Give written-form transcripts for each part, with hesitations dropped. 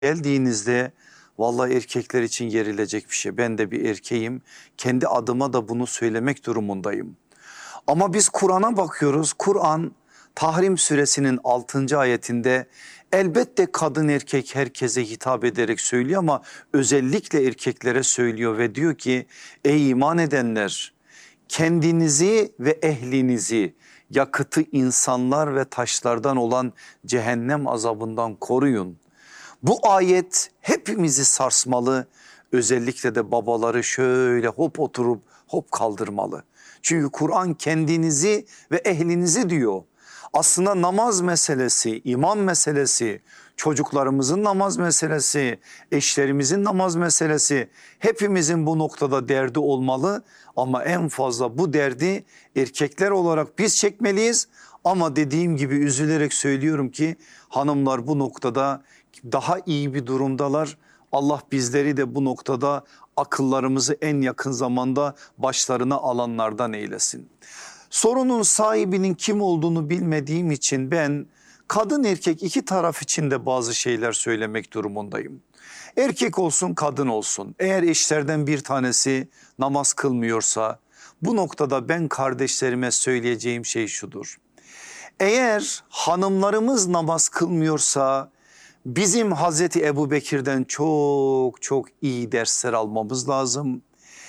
geldiğinizde vallahi erkekler için yerilecek bir şey. Ben de bir erkeğim. Kendi adıma da bunu söylemek durumundayım. Ama biz Kur'an'a bakıyoruz. Kur'an Tahrim suresinin 6. ayetinde elbette kadın erkek herkese hitap ederek söylüyor ama özellikle erkeklere söylüyor ve diyor ki ey iman edenler, kendinizi ve ehlinizi yakıtı insanlar ve taşlardan olan cehennem azabından koruyun. Bu ayet hepimizi sarsmalı, özellikle de babaları şöyle hop oturup hop kaldırmalı. Çünkü Kur'an kendinizi ve ehlinizi diyor. Aslında namaz meselesi, iman meselesi, çocuklarımızın namaz meselesi, eşlerimizin namaz meselesi, hepimizin bu noktada derdi olmalı. Ama en fazla bu derdi erkekler olarak biz çekmeliyiz. Ama dediğim gibi üzülerek söylüyorum ki hanımlar bu noktada daha iyi bir durumdalar. Allah bizleri de bu noktada akıllarımızı en yakın zamanda başlarına alanlardan eylesin. Sorunun sahibinin kim olduğunu bilmediğim için ben kadın erkek iki taraf için de bazı şeyler söylemek durumundayım. Erkek olsun kadın olsun, eğer eşlerden bir tanesi namaz kılmıyorsa bu noktada ben kardeşlerime söyleyeceğim şey şudur. Eğer hanımlarımız namaz kılmıyorsa bizim Hazreti Ebubekir'den çok çok iyi dersler almamız lazım.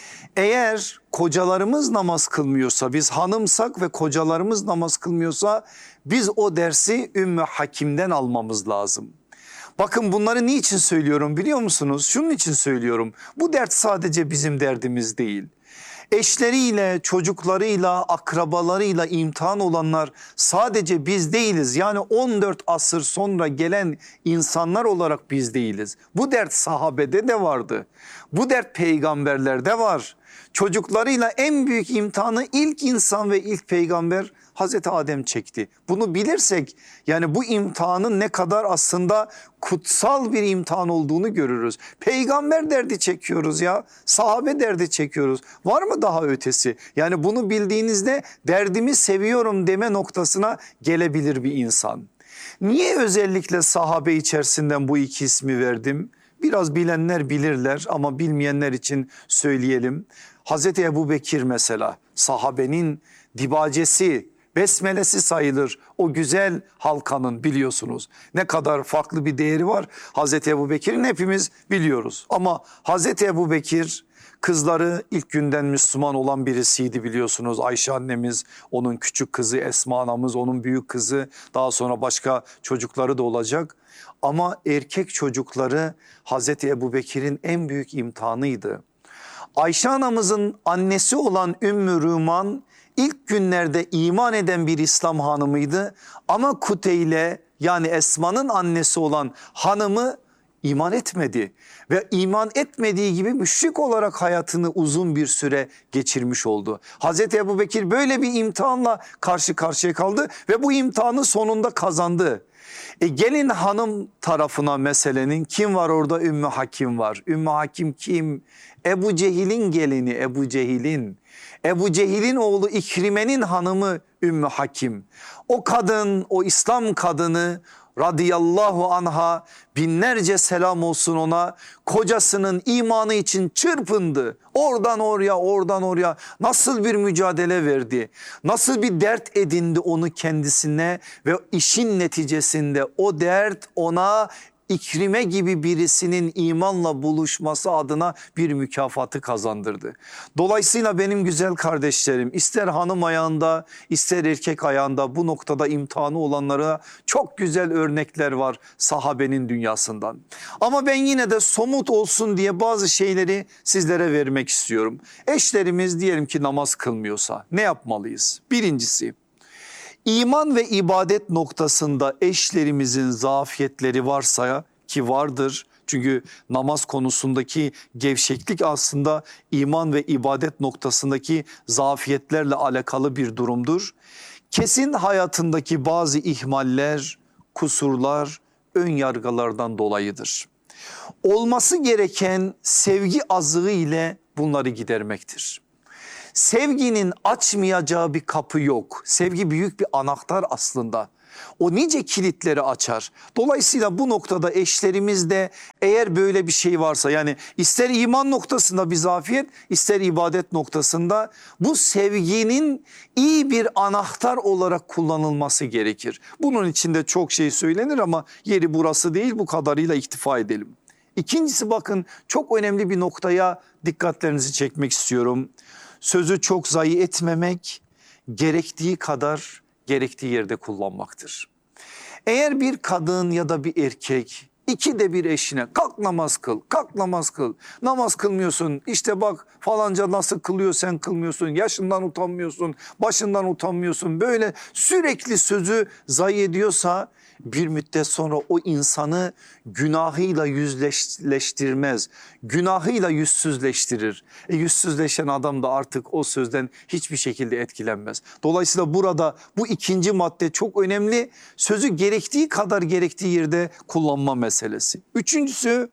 Eğer kocalarımız namaz kılmıyorsa, biz hanımsak ve kocalarımız namaz kılmıyorsa biz o dersi Ümmü Hakim'den almamız lazım. Bakın bunları niçin söylüyorum biliyor musunuz? Şunun için söylüyorum. Bu dert sadece bizim derdimiz değil. Eşleriyle, çocuklarıyla, akrabalarıyla imtihan olanlar sadece biz değiliz. Yani 14 asır sonra gelen insanlar olarak biz değiliz. Bu dert sahabede de vardı. Bu dert peygamberlerde var. Çocuklarıyla en büyük imtihanı ilk insan ve ilk peygamber Hazreti Adem çekti. Bunu bilirsek yani bu imtihanın ne kadar aslında kutsal bir imtihan olduğunu görürüz. Peygamber derdi çekiyoruz ya, sahabe derdi çekiyoruz. Var mı daha ötesi? Yani bunu bildiğinizde derdimi seviyorum deme noktasına gelebilir bir insan. Niye özellikle sahabe içerisinden bu iki ismi verdim? Biraz bilenler bilirler ama bilmeyenler için söyleyelim. Hazreti Ebubekir mesela sahabenin dibacesi, besmelesi sayılır o güzel halkanın, biliyorsunuz. Ne kadar farklı bir değeri var Hazreti Ebubekir'in hepimiz biliyoruz. Ama Hazreti Ebubekir kızları ilk günden Müslüman olan birisiydi biliyorsunuz. Ayşe annemiz, onun küçük kızı, Esma anamız onun büyük kızı, daha sonra başka çocukları da olacak. Ama erkek çocukları Hazreti Ebubekir'in en büyük imtihanıydı. Ayşe anamızın annesi olan Ümmü Ruman ilk günlerde iman eden bir İslam hanımıydı. Ama Kuteyle yani Esma'nın annesi olan hanımı iman etmedi. Ve iman etmediği gibi müşrik olarak hayatını uzun bir süre geçirmiş oldu. Hazreti Ebubekir böyle bir imtihanla karşı karşıya kaldı ve bu imtihanı sonunda kazandı. Gelin hanım tarafına meselenin, kim var orada? Ümmü Hakim var. Ümmü Hakim kim? Ebu Cehil'in gelini, Ebu Cehil'in. Ebu Cehil'in oğlu İkrime'nin hanımı Ümmü Hakim. O kadın, o İslam kadını radıyallahu anha, binlerce selam olsun ona, kocasının imanı için çırpındı. Oradan oraya, oradan oraya nasıl bir mücadele verdi, nasıl bir dert edindi onu kendisine ve işin neticesinde o dert ona İkrime gibi birisinin imanla buluşması adına bir mükafatı kazandırdı. Dolayısıyla benim güzel kardeşlerim, ister hanım ayağında ister erkek ayağında bu noktada imtihanı olanlara çok güzel örnekler var sahabenin dünyasından. Ama ben yine de somut olsun diye bazı şeyleri sizlere vermek istiyorum. Eşlerimiz diyelim ki namaz kılmıyorsa ne yapmalıyız? Birincisi, İman ve ibadet noktasında eşlerimizin zafiyetleri varsa, ki vardır. Çünkü namaz konusundaki gevşeklik aslında iman ve ibadet noktasındaki zafiyetlerle alakalı bir durumdur. Kesin hayatındaki bazı ihmaller, kusurlar, ön yargılardan dolayıdır. Olması gereken sevgi azığı ile bunları gidermektir. Sevginin açmayacağı bir kapı yok. Sevgi büyük bir anahtar aslında. O nice kilitleri açar. Dolayısıyla bu noktada eşlerimizde eğer böyle bir şey varsa, yani ister iman noktasında bir zafiyet, ister ibadet noktasında, bu sevginin iyi bir anahtar olarak kullanılması gerekir. Bunun içinde çok şey söylenir ama yeri burası değil, bu kadarıyla iktifa edelim. İkincisi, bakın, çok önemli bir noktaya dikkatlerinizi çekmek istiyorum. Sözü çok zayi etmemek, gerektiği kadar gerektiği yerde kullanmaktır. Eğer bir kadın ya da bir erkek ikide bir eşine kalk namaz kıl, kalk namaz kıl, namaz kılmıyorsun, işte bak falanca nasıl kılıyor sen kılmıyorsun, yaşından utanmıyorsun, başından utanmıyorsun, böyle sürekli sözü zayi ediyorsa, bir müddet sonra o insanı günahıyla yüzleştirmez, günahıyla yüzsüzleştirir. Yüzsüzleşen adam da artık o sözden hiçbir şekilde etkilenmez. Dolayısıyla burada bu ikinci madde çok önemli. Sözü gerektiği kadar gerektiği yerde kullanma meselesi. Üçüncüsü,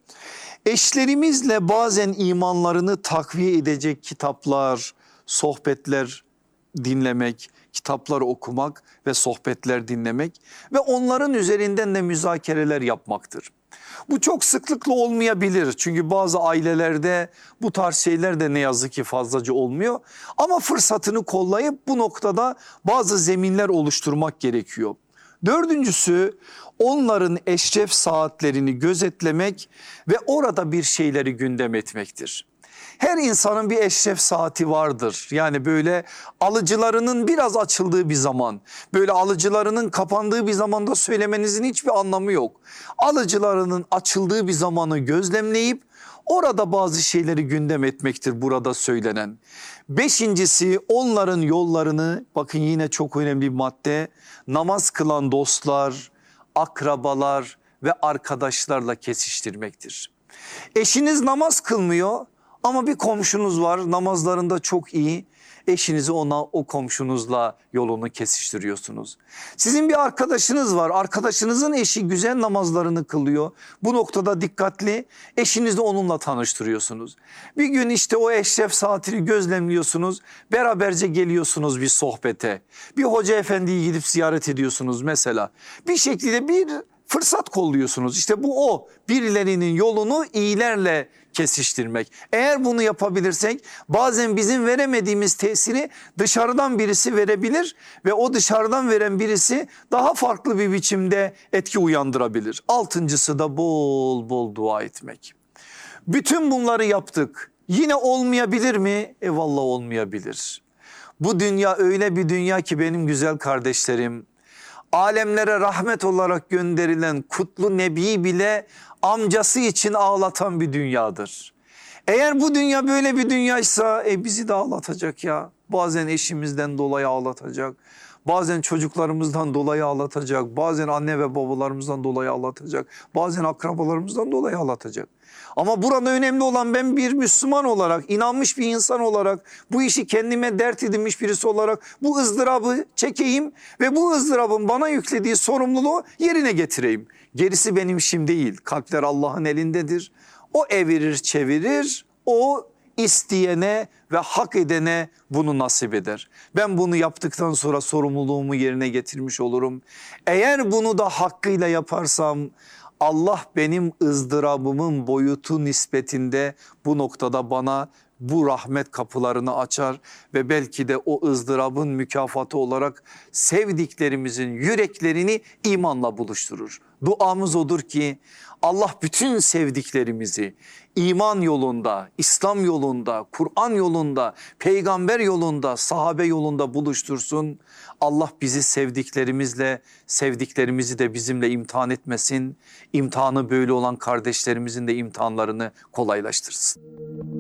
eşlerimizle bazen imanlarını takviye edecek kitaplar, sohbetler dinlemek, kitapları okumak ve sohbetler dinlemek ve onların üzerinden de müzakereler yapmaktır. Bu çok sıklıkla olmayabilir, çünkü bazı ailelerde bu tarz şeyler de ne yazık ki fazlaca olmuyor. Ama fırsatını kollayıp bu noktada bazı zeminler oluşturmak gerekiyor. Dördüncüsü, onların eşref saatlerini gözetlemek ve orada bir şeyleri gündem etmektir. Her insanın bir eşref saati vardır. Yani böyle alıcılarının biraz açıldığı bir zaman, böyle alıcılarının kapandığı bir zamanda söylemenizin hiçbir anlamı yok. Alıcılarının açıldığı bir zamanı gözlemleyip orada bazı şeyleri gündem etmektir burada söylenen. Beşincisi, onların yollarını, bakın yine çok önemli bir madde, namaz kılan dostlar, akrabalar ve arkadaşlarla kesiştirmektir. Eşiniz namaz kılmıyor ama bir komşunuz var, namazlarında çok iyi. Eşinizi o komşunuzla yolunu kesiştiriyorsunuz. Sizin bir arkadaşınız var, arkadaşınızın eşi güzel namazlarını kılıyor. Bu noktada dikkatli, eşinizi onunla tanıştırıyorsunuz. Bir gün işte o eşref saatini gözlemliyorsunuz, beraberce geliyorsunuz bir sohbete. Bir hoca efendiyi gidip ziyaret ediyorsunuz mesela. Bir şekilde bir fırsat kolluyorsunuz. İşte bu o birilerinin yolunu iyilerle kesiştirmek. Eğer bunu yapabilirsek bazen bizim veremediğimiz tesiri dışarıdan birisi verebilir ve o dışarıdan veren birisi daha farklı bir biçimde etki uyandırabilir. Altıncısı da bol bol dua etmek. Bütün bunları yaptık. Yine olmayabilir mi? Vallahi olmayabilir. Bu dünya öyle bir dünya ki benim güzel kardeşlerim, alemlere rahmet olarak gönderilen kutlu Nebi bile amcası için ağlatan bir dünyadır. Eğer bu dünya böyle bir dünyaysa bizi de ağlatacak ya. Bazen eşimizden dolayı ağlatacak. Bazen çocuklarımızdan dolayı ağlatacak. Bazen anne ve babalarımızdan dolayı ağlatacak. Bazen akrabalarımızdan dolayı ağlatacak. Ama burada önemli olan, ben bir Müslüman olarak, inanmış bir insan olarak, bu işi kendime dert edinmiş birisi olarak bu ızdırabı çekeyim ve bu ızdırabın bana yüklediği sorumluluğu yerine getireyim. Gerisi benim işim değil. Kalpler Allah'ın elindedir. O evirir çevirir, o isteyene ve hak edene bunu nasip eder. Ben bunu yaptıktan sonra sorumluluğumu yerine getirmiş olurum. Eğer bunu da hakkıyla yaparsam Allah benim ızdırabımın boyutu nispetinde bu noktada bana bu rahmet kapılarını açar ve belki de o ızdırabın mükafatı olarak sevdiklerimizin yüreklerini imanla buluşturur. Duamız odur ki Allah bütün sevdiklerimizi iman yolunda, İslam yolunda, Kur'an yolunda, peygamber yolunda, sahabe yolunda buluştursun. Allah bizi sevdiklerimizle, sevdiklerimizi de bizimle imtihan etmesin. İmtihanı böyle olan kardeşlerimizin de imtihanlarını kolaylaştırsın.